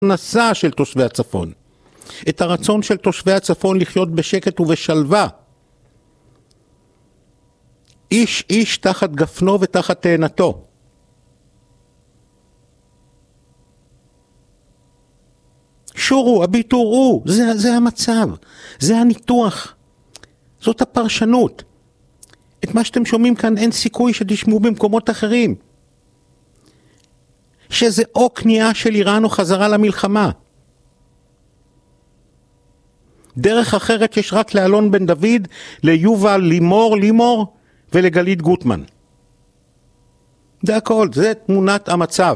הפרנסה של תושבי הצפון, את הרצון של תושבי הצפון לחיות בשקט ובשלווה. איש איש תחת גפנו ותחת תאנתו. שורו, הביטו ראו, זה המצב, זה הניתוח, זאת הפרשנות. את מה שאתם שומעים כאן אין סיכוי שתשמעו במקומות אחרים. שזה או כניעה של איראן או חזרה למלחמה. דרך אחרת יש רק לאלון בן דוד, ליובל לימור ולגלית גוטמן. זה הכל, זה תמונת המצב.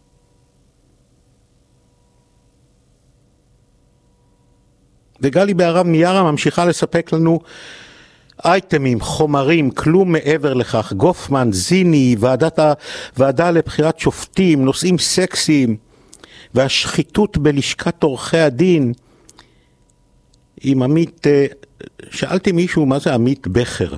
וגלי בהרב מיארה ממשיכה לספק לנו אייטמים, חומרים, כלום מעבר לכך. גופמן, זיני, ועדה לבחירת שופטים, נושאים סקסיים, והשחיתות בלשכת עורכי הדין. עם עמית, שאלתי מישהו מה זה עמית בכר.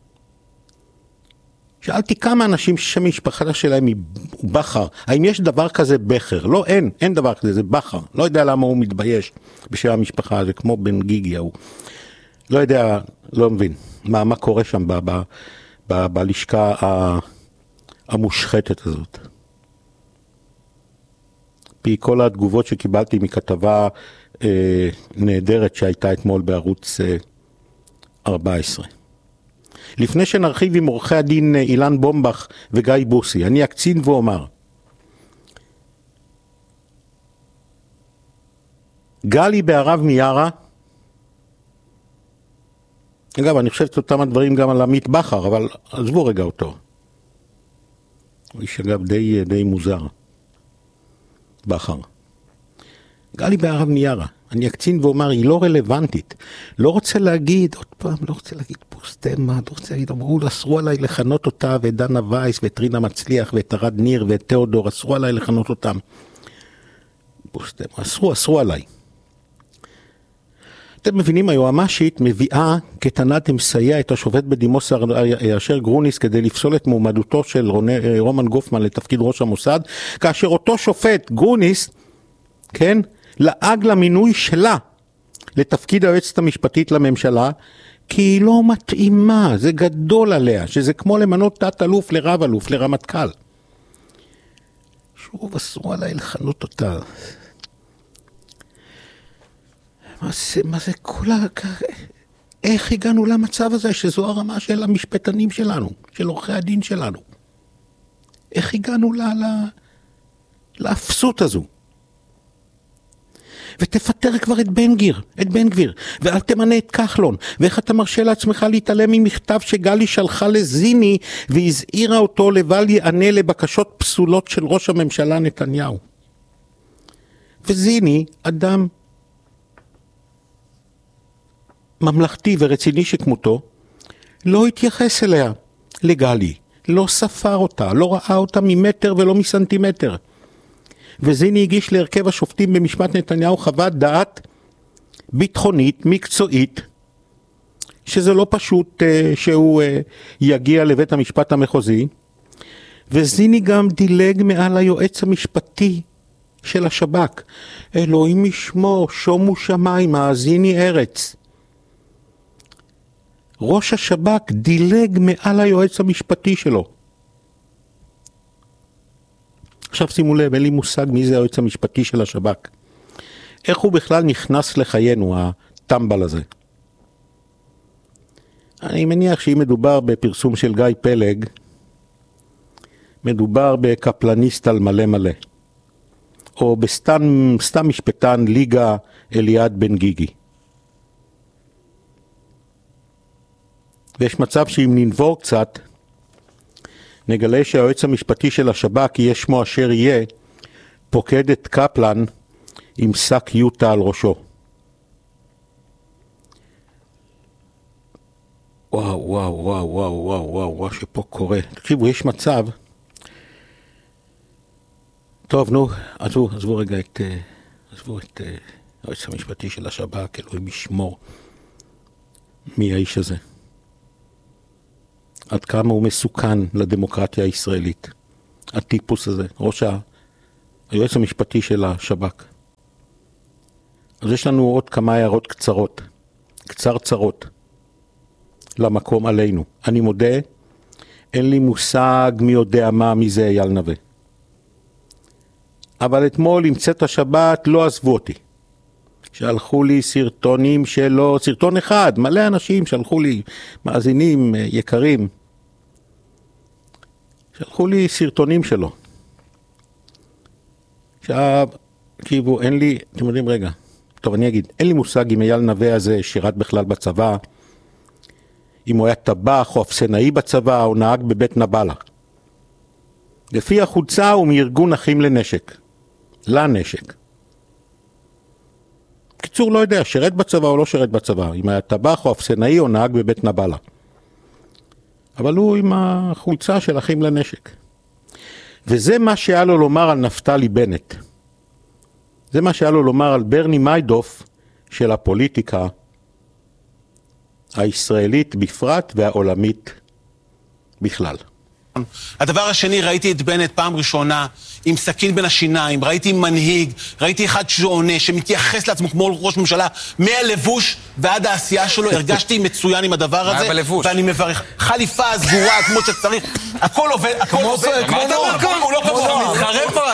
שאלתי כמה אנשים ששם המשפחה שלהם היא בכר. האם יש דבר כזה בכר? לא, אין דבר כזה, זה בכר. לא יודע למה הוא מתבייש בשם המשפחה, זה כמו בן גיגי הוא. לא יודע, לא מבין מה קורה שם בלשכה המושחתת הזאת. פי כל התגובות שקיבלתי מכתבה נהדרת שהייתה אתמול בערוץ 14. לפני שנרחיב עם עורכי הדין אילן בומבך וגיא בוסי, אני אקצין ואומר, גלי בהרב מיארה, אגב, אני חושב את אותם הדברים גם על עמית בכר, אבל עזבו רגע אותו. הוא איש אגב די מוזר. בכר. גלי בהרב מיארה, אני אקצין ואומר, היא לא רלוונטית. לא רוצה להגיד, עוד פעם, לא רוצה להגיד פוסטמה, לא רוצה להגיד, אסרו עליי לכנות אותה, ואת דנה וייס, ואת רינה מצליח, ואת ארד ניר, ואת תיאודור, אסרו עליי לכנות אותם. פוסטמה, אסרו עליי. אתם מבינים, היועמ"שית מביאה כטענה מסייע את השופט בדימוס אשר גרוניס כדי לפסול את מועמדותו של רומן גופמן לתפקיד ראש המוסד, כאשר אותו שופט גרוניס, כן, לעג למינוי שלה לתפקיד היועצת המשפטית לממשלה, כי היא לא מתאימה, זה גדול עליה, שזה כמו למנות תת אלוף לרב אלוף, לרמטכ"ל. שוב אסרו עליי לכנות אותה. מה זה כל איך הגענו למצב הזה, שזו הרמה של המשפטנים שלנו, של עורכי הדין שלנו? איך הגענו לאפסות הזו? ותפטר כבר את בן גביר, ואל תמנה את כחלון. ואיך אתה מרשה לעצמך להתעלם ממכתב שגלי שלחה לזיני, והזהירה אותו לבל יענה לבקשות פסולות של ראש הממשלה נתניהו. וזיני, אדם ממלכתי ורציני שכמותו, לא התייחס אליה, לגלי. לא ספר אותה, לא ראה אותה ממטר ולא מסנטימטר. וזיני הגיש להרכב השופטים במשפט נתניהו חוות דעת ביטחונית, מקצועית, שזה לא פשוט שהוא יגיע לבית המשפט המחוזי. וזיני גם דילג מעל היועץ המשפטי של השב"כ. אלוהים ישמור, שומו שמיים, האזיני ארץ. ראש השב"כ דילג מעל היועץ המשפטי שלו. עכשיו שימו לב, אין לי מושג מי זה היועץ המשפטי של השב"כ. איך הוא בכלל נכנס לחיינו, הטמבל הזה? אני מניח שאם מדובר בפרסום של גיא פלג, מדובר בקפלניסט על מלא מלא. או בסתם משפטן ליגה אליעד בן גיגי. ויש מצב שאם ננבור קצת, נגלה שהיועץ המשפטי של השב"כ יהיה שמו אשר יהיה, פוקד את קפלן עם שק יוטה על ראשו. וואו, שפה קורה. תקשיבו, יש מצב. טוב, נו, עזבו רגע את היועץ המשפטי של השב"כ, אלוהים ישמור מי האיש הזה. עד כמה הוא מסוכן לדמוקרטיה הישראלית. הטיפוס הזה, היועץ המשפטי של השב"כ. אז יש לנו עוד כמה הערות קצרצרות למקום עלינו. אני מודה, אין לי מושג מי יודע מי זה אייל נווה. אבל אתמול עם צאת השבת לא עזבו אותי. שלחו לי סרטונים שלו, סרטון אחד, מלא אנשים שלחו לי, מאזינים יקרים, שלחו לי סרטונים שלו. עכשיו, תקשיבו, אין לי, אתם יודעים רגע, טוב אני אגיד, אין לי מושג אם אייל נווה הזה שירת בכלל בצבא, אם הוא היה טבח או אפסנאי בצבא או נהג בבית נבלה. לפי החולצה הוא מארגון אחים לנשק. קיצור לא יודע, שירת בצבא או לא שירת בצבא, אם היה טבח או אפסנאי או נהג בבית נבלה. אבל הוא עם החולצה של אחים לנשק. וזה מה שהיה לו לומר על נפתלי בנט. זה מה שהיה לו לומר על ברני מיידוף של הפוליטיקה הישראלית בפרט והעולמית בכלל. הדבר השני, ראיתי את בנט פעם ראשונה עם סכין בין השיניים, ראיתי מנהיג, ראיתי אחד שעונה, שמתייחס לעצמו כמו ראש ממשלה, מהלבוש ועד העשייה שלו, הרגשתי מצוין עם הדבר הזה, ואני מברך. חליפה סגורה כמו שצריך, הכל עובד, הכל עובד. הוא לא כמוהו, מתחרב כבר.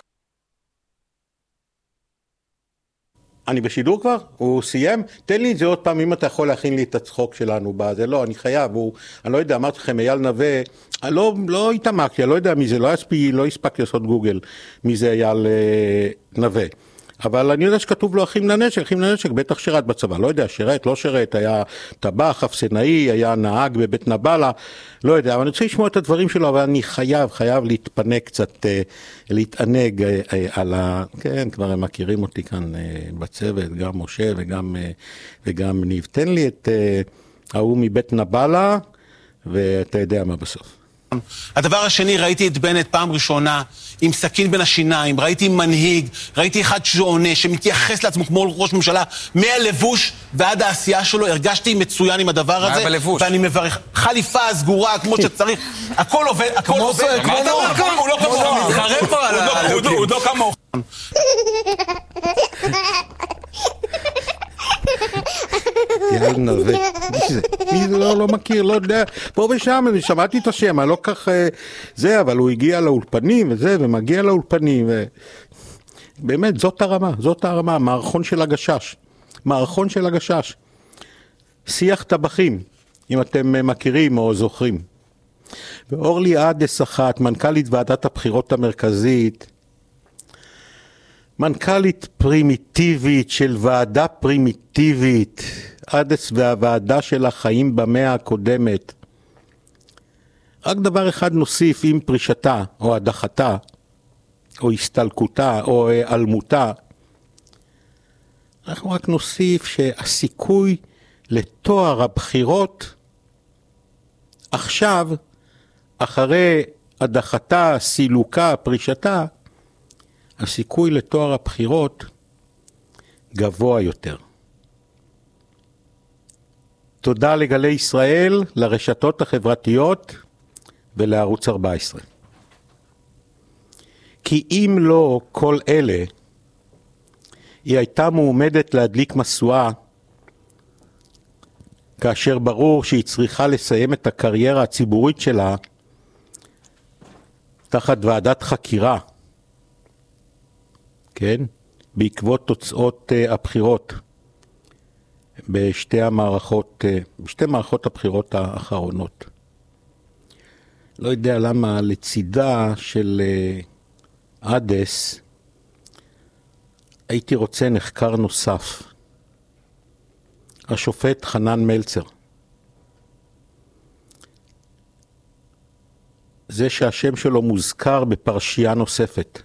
אני בשידור כבר? הוא סיים? תן לי את זה עוד פעם, אם אתה יכול להכין לי את הצחוק שלנו בזה. לא, אני חייב, אני לא יודע, אמרתי לכם, אייל נווה, לא התעמקתי, אני לא יודע מי זה, לא הספקתי לעשות גוגל מי זה אייל נווה. אבל אני יודע שכתוב לו אחים לנשק, בטח שירת בצבא, לא יודע, שירת, לא שירת, היה טבח, אפסנאי, היה נהג בבית נבלה, לא יודע, אבל אני רוצה לשמוע את הדברים שלו, אבל אני חייב להתפנק קצת, להתענג על כן, כבר הם מכירים אותי כאן בצוות, גם משה וגם ניב. תן לי את ההוא מבית נבלה, ואתה יודע מה בסוף. הדבר השני, ראיתי את בנט פעם ראשונה עם סכין בין השיניים, ראיתי מנהיג, ראיתי אחד שעונה, שמתייחס לעצמו כמו ראש ממשלה, מהלבוש ועד העשייה שלו, הרגשתי מצוין עם הדבר הזה, ואני מברך. חליפה סגורה כמו שצריך, הכל עובד, הכל עובד. הוא לא כמוהו, מתחרב כבר על הוא לא כמוהו. אייל נווה, מי זה לא מכיר, לא יודע, פה ושם, אני שמעתי את השם, אני לא כך זה, אבל הוא הגיע לאולפנים וזה, ומגיע לאולפנים, באמת, זאת הרמה, מערכון של הגשש, שיח טבחים, אם אתם מכירים או זוכרים. ואורלי עדס אחת, מנכ"לית ועדת הבחירות המרכזית, מנכ"לית פרימיטיבית של ועדה פרימיטיבית, עדס והוועדה של החיים במאה הקודמת. רק דבר אחד נוסיף, עם פרישתה או הדחתה או הסתלקותה או אלמותה, אנחנו רק נוסיף שהסיכוי לתואר הבחירות עכשיו, אחרי הדחתה, סילוקה, פרישתה, הסיכוי לתואר הבחירות גבוה יותר. תודה לגלי ישראל, לרשתות החברתיות ולערוץ 14. כי אם לא כל אלה, היא הייתה מועמדת להדליק משואה, כאשר ברור שהיא צריכה לסיים את הקריירה הציבורית שלה תחת ועדת חקירה, כן? בעקבות תוצאות הבחירות בשתי מערכות הבחירות האחרונות. לא יודע למה לצידה של עדס הייתי רוצה נחקר נוסף. השופט חנן מלצר. זה שהשם שלו מוזכר בפרשייה נוספת.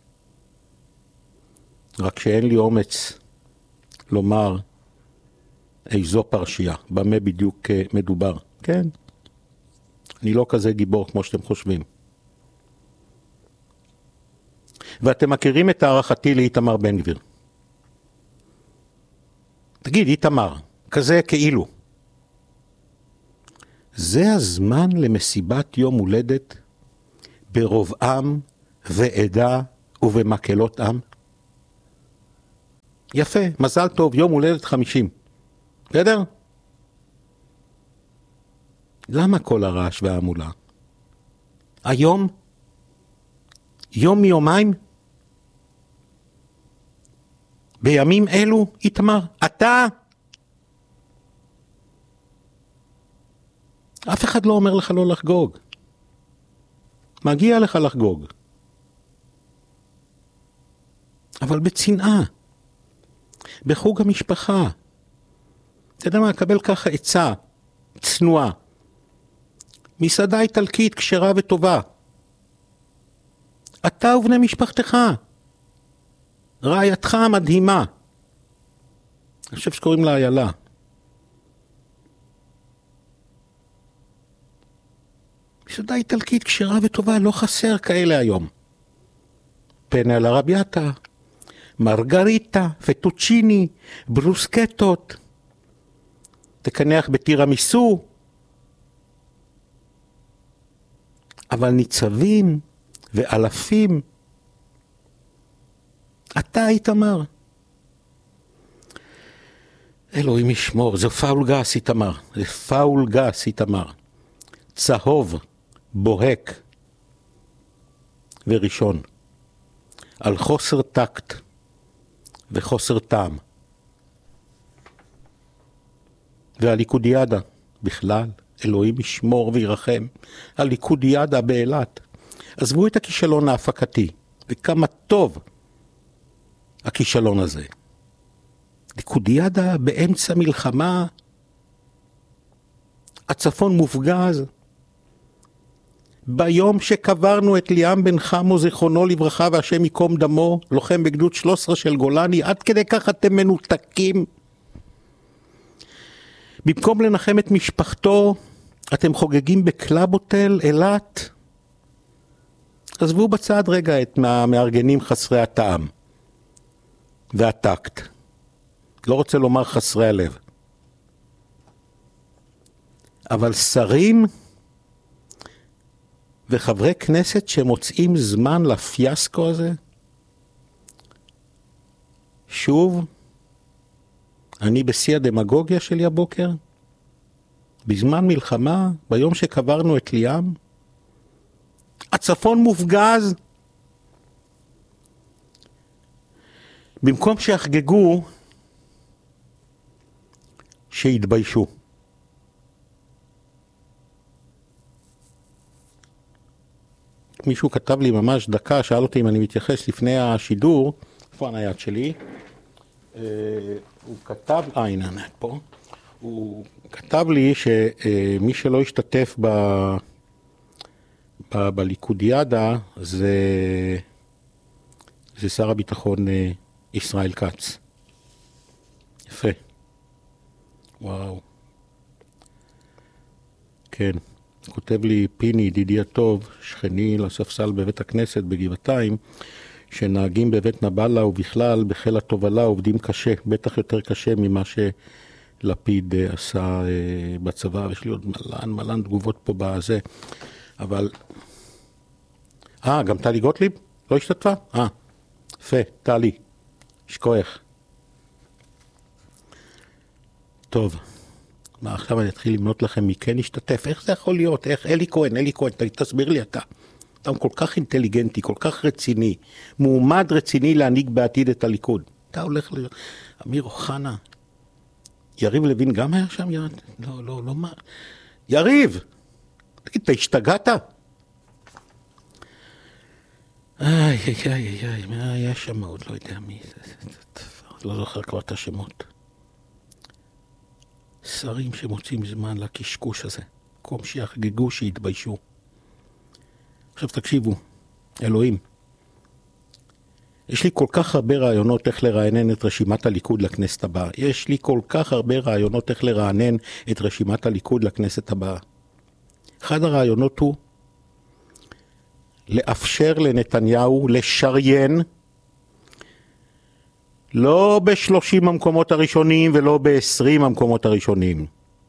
רק שאין לי אומץ לומר איזו פרשייה, במה בדיוק מדובר. כן, אני לא כזה גיבור כמו שאתם חושבים. ואתם מכירים את הערכתי לאיתמר בן גביר. תגיד, איתמר, כזה כאילו. זה הזמן למסיבת יום הולדת ברוב עם ועדה ובמקהלות עם? יפה, מזל טוב, יום הולדת 50. בסדר? למה כל הרעש והעמולה? היום? יום מיומיים? בימים אלו, איתמר, אתה? אף אחד לא אומר לך לא לחגוג. מגיע לך לחגוג. אבל בצנעה. בחוג המשפחה. אתה יודע מה, אקבל ככה עצה, צנועה. מסעדה איטלקית כשרה וטובה. אתה ובני משפחתך. רעייתך המדהימה. אני חושב שקוראים לה איילה. מסעדה איטלקית כשרה וטובה, לא חסר כאלה היום. פנה על הרביאטה, מרגריטה, פטוצ'יני, ברוסקטות. תקנח בטירמיסו. אבל ניצבים ואלפים. אתה איתמר. אלוהים ישמור, זה פאול גס איתמר. זה פאול גס איתמר. צהוב, בוהק וראשון. על חוסר טקט וחוסר טעם. והליכודיאדה בכלל, אלוהים ישמור וירחם, הליכודיאדה באילת. עזבו את הכישלון ההפקתי, וכמה טוב הכישלון הזה. ליכודיאדה באמצע מלחמה, הצפון מופגז, ביום שקברנו את ליאם בן חמו זיכרונו לברכה והשם ייקום דמו, לוחם בגדוד 13 של גולני, עד כדי כך אתם מנותקים. במקום לנחם את משפחתו, אתם חוגגים בקלאב הוטל אילת. עזבו בצד רגע את המארגנים חסרי הטעם והטקט. לא רוצה לומר חסרי הלב. אבל שרים וחברי כנסת שמוצאים זמן לפיאסקו הזה, שוב, אני בשיא הדמגוגיה שלי הבוקר, בזמן מלחמה, ביום שקברנו את ליאם, הצפון מופגז, במקום שיחגגו, שיתביישו. מישהו כתב לי ממש דקה, שאל אותי אם אני מתייחס לפני השידור, איפה הנייד שלי? הוא כתב, הנה, פה. הוא כתב לי שמי שלא השתתף בליכודיאדה זה שר הביטחון ישראל כץ. יפה. וואו. כן. כותב לי פיני, ידידי הטוב, שכני לספסל בבית הכנסת בגבעתיים, שנהגים בבית נבלה ובכלל בחיל התובלה עובדים קשה, בטח יותר קשה ממה שלפיד עשה בצבא, ויש לי עוד מלן תגובות פה בזה, אבל... גם טלי גוטליב? לא השתתפה? יפה, טלי, שכוח. טוב. מה, עכשיו אני אתחיל למנות לכם מי כן השתתף, איך זה יכול להיות, איך, אלי כהן, תסביר לי אתה כל כך אינטליגנטי, כל כך רציני, מועמד רציני להנהיג בעתיד את הליכוד, אתה הולך אמיר אוחנה, יריב לוין גם היה שם, לא מה, יריב, תגיד, אתה השתגעת? מה היה שם עוד, לא יודע מי, לא זוכר כבר את השמות. שרים שמוצאים זמן לקשקוש הזה, מקום שיחגגו, שיתביישו. עכשיו תקשיבו, אלוהים, יש לי כל כך הרבה רעיונות איך לרענן את רשימת הליכוד לכנסת הבאה. יש לי כל כך הרבה רעיונות איך לרענן את רשימת הליכוד לכנסת הבאה. אחד הרעיונות הוא לאפשר לנתניהו לשריין, לא ב-30 המקומות הראשונים ולא ב-20 המקומות הראשונים.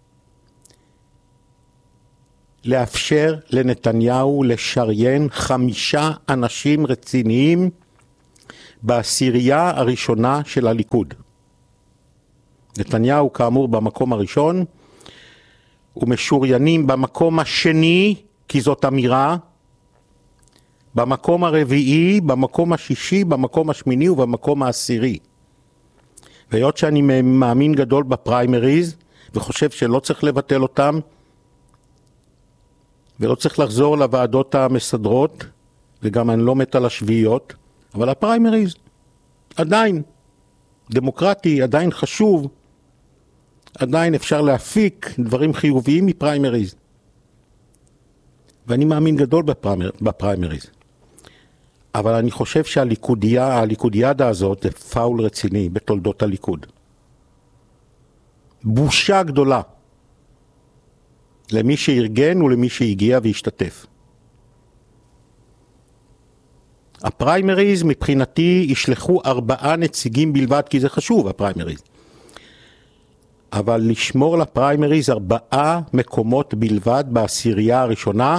לאפשר לנתניהו לשריין 5 אנשים רציניים בעשירייה הראשונה של הליכוד. נתניהו כאמור במקום הראשון, ומשוריינים במקום השני, כי זאת אמירה, במקום הרביעי, במקום השישי, במקום השמיני ובמקום העשירי. והיות שאני מאמין גדול בפריימריז, וחושב שלא צריך לבטל אותם, ולא צריך לחזור לוועדות המסדרות, וגם אני לא מת על השביעיות, אבל הפריימריז עדיין דמוקרטי, עדיין חשוב, עדיין אפשר להפיק דברים חיוביים מפריימריז. ואני מאמין גדול בפריימריז. אבל אני חושב שהליכודיאדה הזאת זה פאול רציני בתולדות הליכוד. בושה גדולה למי שארגן ולמי שהגיע והשתתף. הפריימריז מבחינתי ישלחו 4 נציגים בלבד, כי זה חשוב הפריימריז. אבל לשמור לפריימריז 4 מקומות בלבד בעשירייה הראשונה,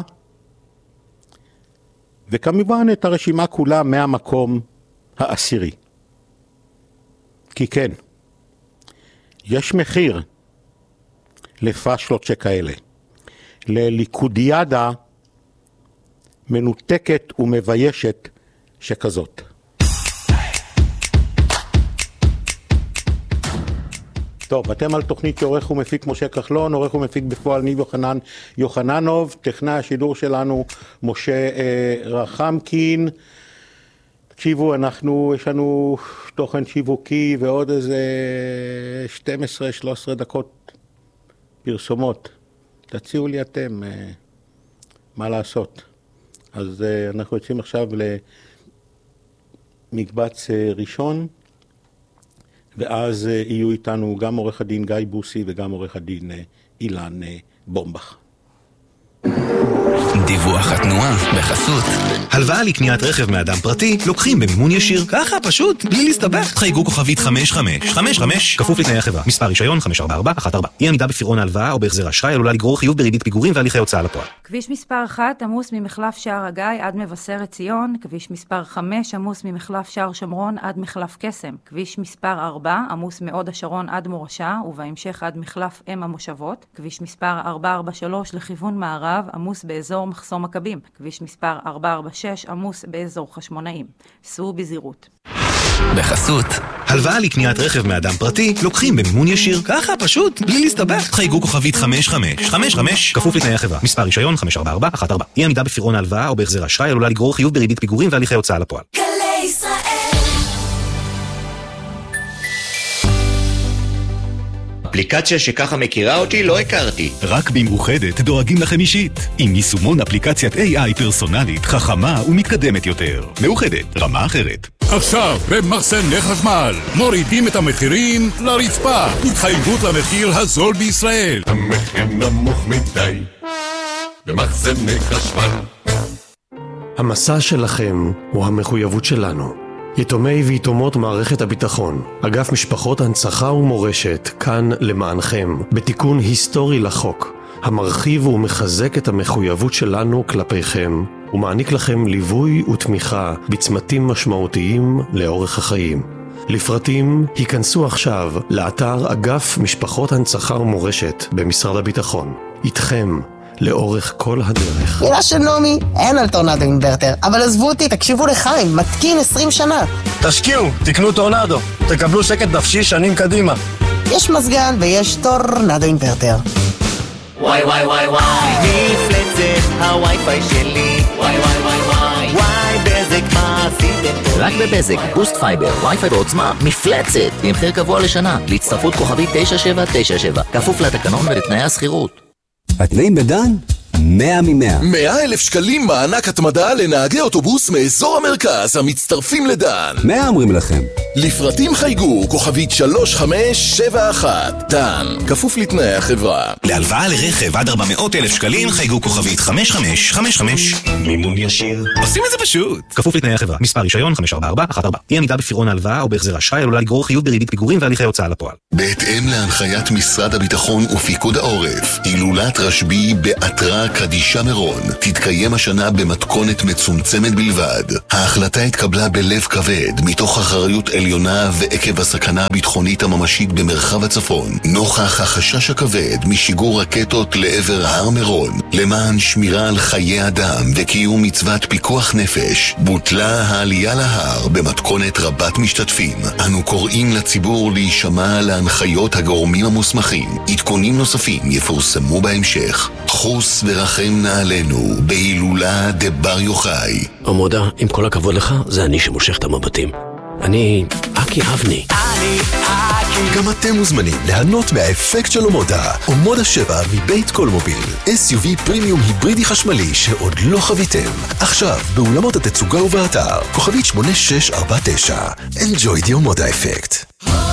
וכמובן את הרשימה כולה מהמקום העשירי. כי כן, יש מחיר לפשלות שכאלה. לליכודיאדה מנותקת ומביישת שכזאת. טוב, אתם על תוכנית שעורך ומפיק משה כחלון, עורך ומפיק בפועל ניב יוחננוב, טכנאי השידור שלנו משה רחמקין. תקשיבו, יש לנו תוכן שיווקי ועוד איזה 12-13 דקות פרסומות. תציעו לי אתם מה לעשות. אז אנחנו יוצאים עכשיו למקבץ ראשון, ואז יהיו איתנו גם עורך הדין גיא בוסי וגם עורך הדין אילן בומבך. דיווח התנועה בחסות. הלוואה לקניית רכב מאדם פרטי לוקחים במימון ישיר. ככה פשוט, בלי להסתבך. חייגו כוכבית 5555, כפוף לתנאי החברה. מספר רישיון 544114. אי עמידה בפירעון ההלוואה או בהחזר האשראי עלולה לגרור חיוב בריבית פיגורים והליכי הוצאה לפועל. כביש מספר 1 עמוס ממחלף שער הגיא עד מבשרת ציון. כביש מספר 5 עמוס ממחלף שער שומרון עד מחלף קסם. כביש מספר 4 עמוס מעוד השרון עד מורשה ובהמשך עד מחלף אם המושבות. כביש מספר 443 לכיוון מערב עמוס באזור מחסום מכבים. כביש מספר 446 עמוס באזור חשמונאים. סעו בזהירות. בחסות. הלוואה לקניית רכב מאדם פרטי לוקחים במימון ישיר. ככה פשוט, בלי להסתבך. חייגו כוכבית 5555, כפוף לתנאי החברה. מספר רישיון 544114. אי עמידה בפירעון ההלוואה או בהחזר האשראי עלולה לגרור חיוב בריבית פיגורים והליכי הוצאה לפועל. גלי ישראל. אפליקציה שככה מכירה אותי לא הכרתי. רק במאוחדת דואגים לכם אישית. עם יישומון אפליקציית AI פרסונלית, חכמה ומתקדמת יותר. מאוחדת, רמה אחרת. עכשיו, במחסני חשמל, מורידים את המחירים לרצפה. התחייבות למחיר הזול בישראל. המחיר נמוך מדי, במחסני חשמל. המסע שלכם הוא המחויבות שלנו. יתומי ויתומות מערכת הביטחון, אגף משפחות הנצחה ומורשת, כאן למענכם, בתיקון היסטורי לחוק, המרחיב ומחזק את המחויבות שלנו כלפיכם, ומעניק לכם ליווי ותמיכה בצמתים משמעותיים לאורך החיים. לפרטים, היכנסו עכשיו לאתר אגף משפחות הנצחה ומורשת במשרד הביטחון. איתכם, לאורך כל הדרך. מילה של נומי, אין על טורנדו אינברטר, אבל עזבו אותי, תקשיבו לחיים, מתקין 20 שנה. תשקיעו, תקנו טורנדו, תקבלו שקט נפשי שנים קדימה. יש מזגן ויש טורנדו אינברטר. וואי וואי וואי וואי, מפלצת הווי-פיי שלי. וואי וואי וואי וואי, וואי בזק מה עשיתם פה? רק בבזק, בוסט פייבר, וי-פיי בעוצמה, מפלצת, במחיר קבוע לשנה, להצטרפות כוכבית 9797, כפוף לתקנון ולתנאי הסחירות. התנאים בדן? 100 מ-100. 100,000 שקלים מענק התמדה לנהגי אוטובוס מאזור המרכז המצטרפים לדן. 100 אומרים לכם. לפרטים חייגו כוכבית 3571. דן, כפוף לתנאי החברה. להלוואה לרכב עד 400,000 שקלים חייגו כוכבית 5555. מימון ישיר. עושים את זה פשוט. כפוף לתנאי החברה. מספר רישיון 544114. אי עמידה בפירעון ההלוואה או בהחזר האשראי עלולה לגרור חיוב בריבית פיגורים והליכי הוצאה לפועל. בהתאם להנחיית משרד הביטחון ופיקוד העורף, הילולת רשב"י באתרן קדישה מירון תתקיים השנה במתכונת מצומצמת בלבד. ההחלטה התקבלה בלב כבד מתוך אחריות עליונה ועקב הסכנה הביטחונית הממשית במרחב הצפון, נוכח החשש הכבד משיגור רקטות לעבר הר מירון. למען שמירה על חיי אדם וקיום מצוות פיקוח נפש, בוטלה העלייה להר במתכונת רבת משתתפים. אנו קוראים לציבור להישמע להנחיות הגורמים המוסמכים. עדכונים נוספים יפורסמו בהמשך. חוס ורחם נעלינו בהילולה דבר יוחאי. עמודה, עם כל הכבוד לך, זה אני שמושך את המבטים. אני אקי אבני. גם אתם מוזמנים ליהנות מהאפקט של עמודה. עמודה 7 מבית קולמוביל, SUV פרימיום היברידי חשמלי שעוד לא חוויתם. עכשיו באולמות התצוגה ובאתר כוכבית 8649. Enjoy the עמודה אפקט.